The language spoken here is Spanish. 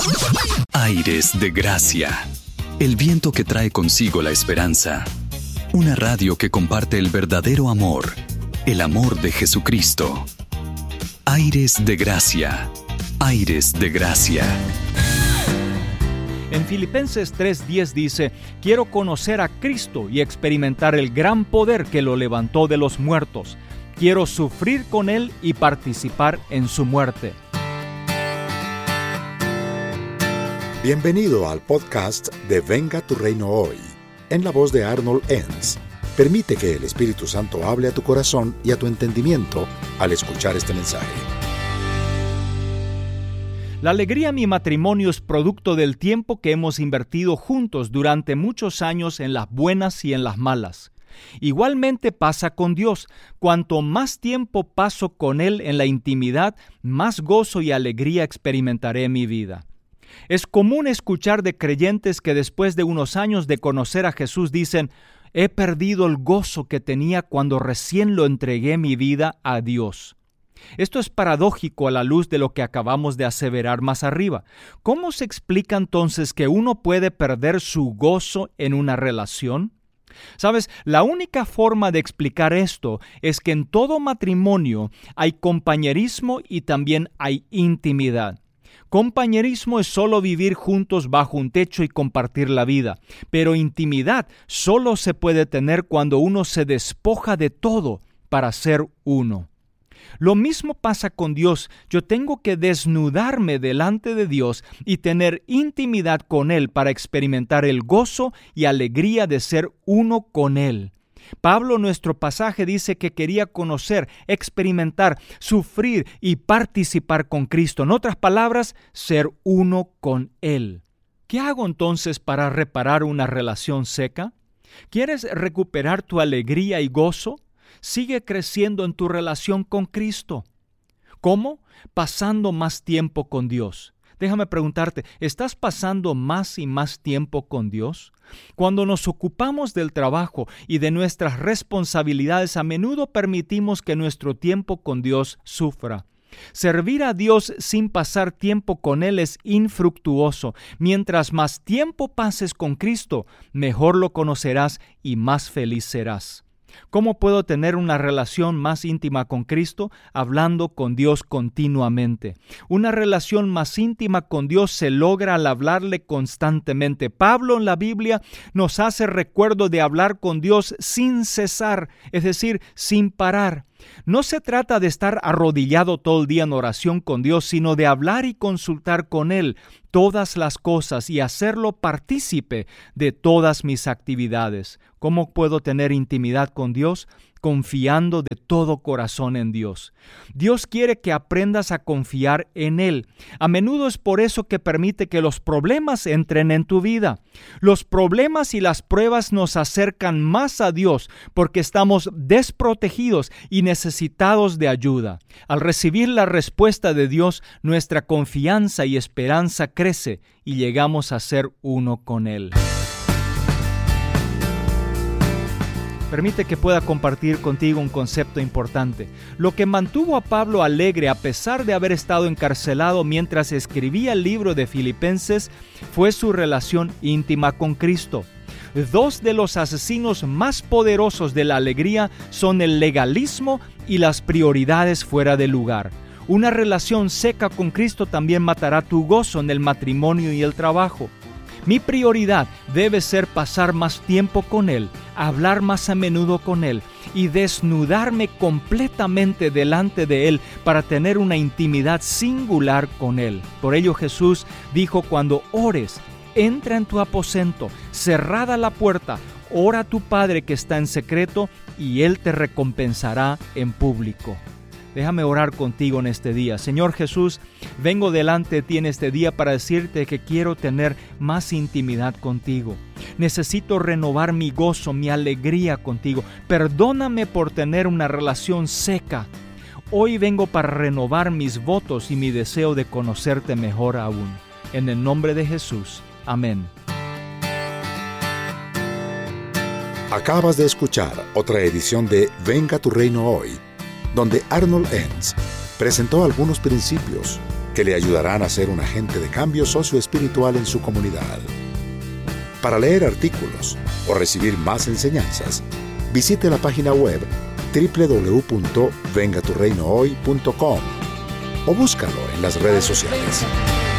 Aires de Gracia, el viento que trae consigo la esperanza. Una radio que comparte el verdadero amor, el amor de Jesucristo. Aires de Gracia, Aires de Gracia. En Filipenses 3:10 dice: quiero conocer a Cristo y experimentar el gran poder que lo levantó de los muertos. Quiero sufrir con Él y participar en su muerte. Bienvenido al podcast de Venga tu Reino Hoy, en la voz de Arnold Enns. Permite que el Espíritu Santo hable a tu corazón y a tu entendimiento al escuchar este mensaje. La alegría en mi matrimonio es producto del tiempo que hemos invertido juntos durante muchos años en las buenas y en las malas. Igualmente pasa con Dios. Cuanto más tiempo paso con Él en la intimidad, más gozo y alegría experimentaré en mi vida. Es común escuchar de creyentes que después de unos años de conocer a Jesús dicen: he perdido el gozo que tenía cuando recién lo entregué mi vida a Dios. Esto es paradójico a la luz de lo que acabamos de aseverar más arriba. ¿Cómo se explica entonces que uno puede perder su gozo en una relación? ¿Sabes? La única forma de explicar esto es que en todo matrimonio hay compañerismo y también hay intimidad. Compañerismo es solo vivir juntos bajo un techo y compartir la vida, pero intimidad solo se puede tener cuando uno se despoja de todo para ser uno. Lo mismo pasa con Dios. Yo tengo que desnudarme delante de Dios y tener intimidad con Él para experimentar el gozo y alegría de ser uno con Él. Pablo, en nuestro pasaje, dice que quería conocer, experimentar, sufrir y participar con Cristo. En otras palabras, ser uno con Él. ¿Qué hago entonces para reparar una relación seca? ¿Quieres recuperar tu alegría y gozo? Sigue creciendo en tu relación con Cristo. ¿Cómo? Pasando más tiempo con Dios. Déjame preguntarte, ¿estás pasando más y más tiempo con Dios? Cuando nos ocupamos del trabajo y de nuestras responsabilidades, a menudo permitimos que nuestro tiempo con Dios sufra. Servir a Dios sin pasar tiempo con Él es infructuoso. Mientras más tiempo pases con Cristo, mejor lo conocerás y más feliz serás. ¿Cómo puedo tener una relación más íntima con Cristo? Hablando con Dios continuamente. Una relación más íntima con Dios se logra al hablarle constantemente. Pablo en la Biblia nos hace recuerdo de hablar con Dios sin cesar, es decir, sin parar. No se trata de estar arrodillado todo el día en oración con Dios, sino de hablar y consultar con Él todas las cosas y hacerlo partícipe de todas mis actividades. ¿Cómo puedo tener intimidad con Dios? Confiando de todo corazón en Dios. Dios quiere que aprendas a confiar en Él. A menudo es por eso que permite que los problemas entren en tu vida. Los problemas y las pruebas nos acercan más a Dios porque estamos desprotegidos y necesitados de ayuda. Al recibir la respuesta de Dios, nuestra confianza y esperanza crece y llegamos a ser uno con Él. Permite que pueda compartir contigo un concepto importante. Lo que mantuvo a Pablo alegre a pesar de haber estado encarcelado mientras escribía el libro de Filipenses fue su relación íntima con Cristo. Dos de los asesinos más poderosos de la alegría son el legalismo y las prioridades fuera de lugar. Una relación seca con Cristo también matará tu gozo en el matrimonio y el trabajo. Mi prioridad debe ser pasar más tiempo con Él, hablar más a menudo con Él y desnudarme completamente delante de Él para tener una intimidad singular con Él. Por ello Jesús dijo: cuando ores, entra en tu aposento, cerrada la puerta, ora a tu Padre que está en secreto y Él te recompensará en público. Déjame orar contigo en este día. Señor Jesús, vengo delante de ti en este día para decirte que quiero tener más intimidad contigo. Necesito renovar mi gozo, mi alegría contigo. Perdóname por tener una relación seca. Hoy vengo para renovar mis votos y mi deseo de conocerte mejor aún. En el nombre de Jesús. Amén. Acabas de escuchar otra edición de Venga tu Reino Hoy, donde Arnold Enns presentó algunos principios, que le ayudarán a ser un agente de cambio socioespiritual en su comunidad. Para leer artículos o recibir más enseñanzas, visite la página web www.vengaturreinohoy.com o búscalo en las redes sociales.